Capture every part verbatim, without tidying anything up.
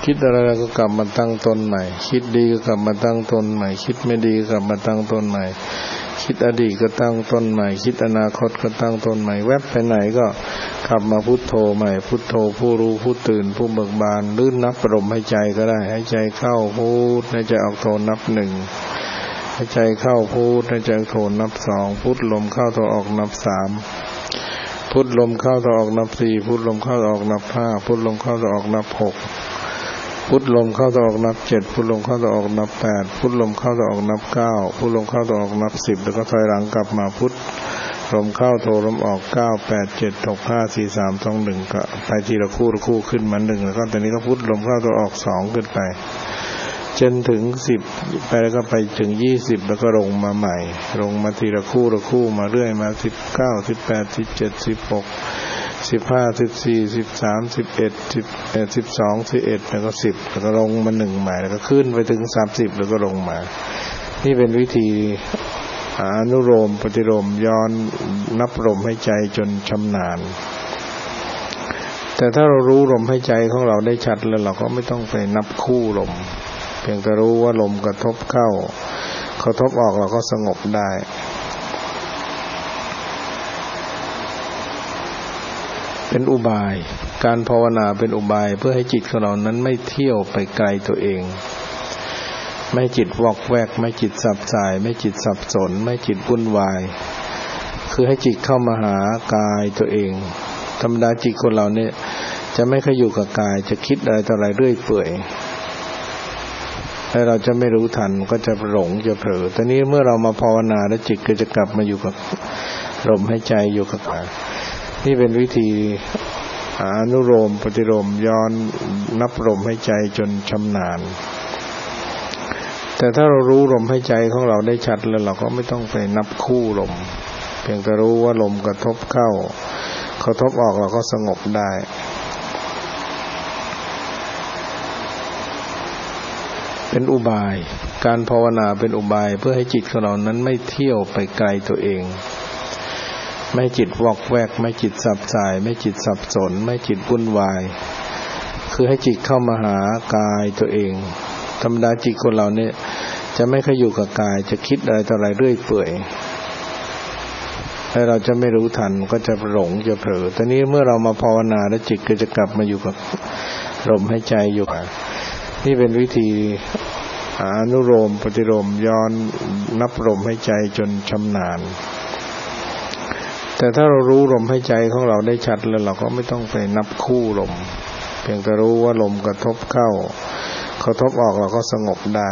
คิดอะไรก็กลับมาตั้งต้นใหม่คิดดีก็กลับมาตั้งต้นใหม่คิดไม่ดีก็กลับมาตั้งต้นใหม่คิดอดีตก็ตั้งต้นใหม่คิดอนาคตก็ตั้งต้นใหม่แวบไปไหนก็กลับมาพุทโธใหม่พุทโธผู้รู้ผู้ตื่นผู้เบิกบานหรือนับลมหายใจก็ได้หายใจเข้าพุทหายใจออกโทนับหนึ่งหายใจเข้าพุทหายใจโทนับสองพุทลมเข้าโทออกนับสามพุทลมเข้าโทออกนับสี่พุทลมเข้าโทออกนับห้าพุทลมเข้าโทออกนับหกพุทลมเข้าออกนับเจ็ดพุทลมเข้าออกนับแปดพุทลมเข้าออกนับเก้าพุทลมเข้าออกนับสิบแล้วก็ถอยหลังกลับมาพุทลมเข้าโทลมออกเก้า แปด เจ็ด หก ห้า สี่ สาม สอง หนึ่งก็ไปทีละคู่ละคู่ขึ้นมาหนึ่งแล้วก็ตอนนี้ก็พุทลมเข้าออกสองขึ้นไปจนถึงสิบไปแล้วก็ไปถึงยี่สิบแล้วก็ลงมาใหม่ลงมาทีละคู่ละคู่มาเรื่อยมาสิบเก้า สิบแปด สิบเจ็ด สิบหกสิบห้า สิบสี่ สิบสาม สิบเอ็ด สิบเอ็ด สิบสอง สิบเอ็ดแล้วก็สิบแล้วก็ลงมาหนึ่งใหม่แล้วก็ขึ้นไปถึงสามสิบแล้วก็ลงมานี่เป็นวิธีอนุโลมปฏิโลมย้อนนับลมหายใจจนชำนาญแต่ถ้าเรารู้ลมหายใจของเราได้ชัดแล้วเราก็ไม่ต้องไปนับคู่ลมเพียงแต่รู้ว่าลมกระทบเข้ากระทบออกเราก็สงบได้เป็นอุบายการภาวนาเป็นอุบายเพื่อให้จิตของเรานั้นไม่เที่ยวไปไกลตัวเองไม่จิตวอกแวกไม่จิตสับสายไม่จิตสับสนไม่จิตวุ่นวายคือให้จิตเข้ามาหากายตัวเองธรรมดาจิตคนเราเนี่ยจะไม่ค่อยอยู่กับกายจะคิดอะไรต่ออะไรเรื่อยเปื่อยถ้าเราจะไม่รู้ทันก็จะหลงจะเผลอตอนนี้เมื่อเรามาภาวนาแล้วจิตก็จะกลับมาอยู่กับลมหายใจอยู่กับกายนี่เป็นวิธีอนุโลมปฏิโลมย้อนนับลมหายใจจนชำนาญแต่ถ้าเรารู้ลมหายใจของเราได้ชัดแล้วเราก็ไม่ต้องไปนับคู่ลมเพียงแต่รู้ว่าลมกระทบเข้ากระทบออกเราก็สงบได้เป็นอุบายการภาวนาเป็นอุบายเพื่อให้จิตของเรานั้นไม่เที่ยวไปไกลตัวเองไม่จิตวอกแวกไม่จิตสับสายไม่จิตสับสนไม่จิตวุ่นวายคือให้จิตเข้ามาหากายตัวเองธรรมดาจิตคนเราเนี่ยจะไม่ค่อยอยู่กับกายจะคิดอะไรต่ออะไรเรื่อยเปื่อยถ้าเราจะไม่รู้ทันก็จะหลงจะเผลอตอนนี้เมื่อเรามาภาวนาแล้วจิตก็จะกลับมาอยู่กับลมหายใจอยู่กับนี่เป็นวิธีอนุโลมปฏิโลมย้อนนับลมหายใจจนชำนาญแต่ถ้าเรารู้ลมหายใจของเราได้ชัดแล้วเราก็ไม่ต้องไปนับคู่ลมเพียงแต่รู้ว่าลมกระทบเข้ากระทบออกเราก็สงบได้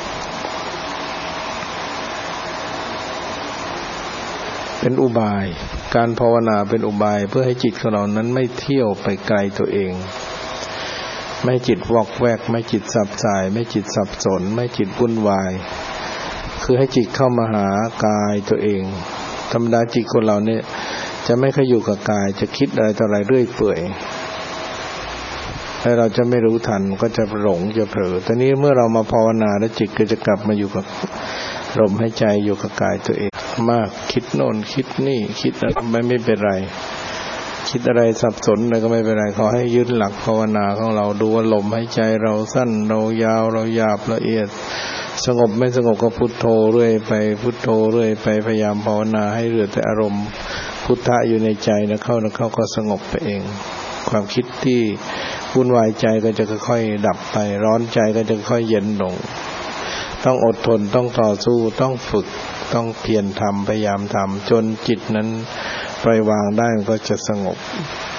เป็นอุบายการภาวนาเป็นอุบายเพื่อให้จิตของเรานั้นไม่เที่ยวไปไกลตัวเองไม่จิตวอกแวกไม่จิตสับสายไม่จิตสับสนไม่จิตวุ่นวายคือให้จิตเข้ามาหากายตัวเองธรรมดาจิตคนเราเนี่ยจะไม่ค่อยอยู่กับกายจะคิดอะไรต่ออะไรเรื่อยเปื่อยถ้าเราจะไม่รู้ทันก็จะหลงจะเผลอตอนนี้เมื่อเรามาภาวนาแล้วจิตก็จะกลับมาอยู่กับลมหายใจอยู่กับกายตัวเองมากคิดโน่นคิดนี่คิดอะไรไม่ไม่เป็นไรคิดอะไรสับสนอะไรก็ไม่เป็นไรขอให้ยึดหลักภาวนาของเราดูว่าลมหายใจเราสั้นเรายาวเราหยาบละเอียดสงบไม่สงบก็พุทโธเรื่อยไปพุทโธเรื่อยไปพยายามภาวนาให้เหลือแต่อารมณ์พุทธะอยู่ในใจนะเข้านะเข้าก็สงบไปเองความคิดที่วุ่นวายใจก็จะค่อยๆดับไปร้อนใจก็จะค่อยเย็นลงต้องอดทนต้องต่อสู้ต้องฝึกต้องเพียรทำพยายามทำจนจิตนั้นปล่อยวางได้ก็จะสงบ